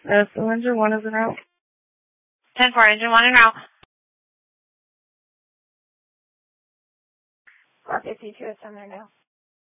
Cylinder 1 is en route. 10-4, engine 1 en route. 452 is on there now.